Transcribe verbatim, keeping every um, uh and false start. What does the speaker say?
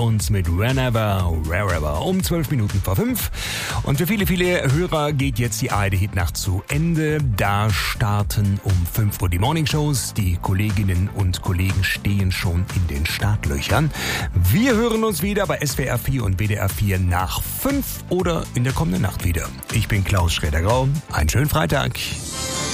uns mit Whenever, Wherever um zwölf Minuten vor fünf. Und für viele, viele Hörer geht jetzt die A R D-Hitnacht zu Ende. Da starten um fünf Uhr die Morningshows. Die Kolleginnen und Kollegen stehen schon in den Startlöchern. Wir hören uns wieder bei S W R vier und W D R vier nach fünf oder in der kommenden Nacht wieder. Ich bin Klaus Schroeder-Grau. Einen schönen Freitag.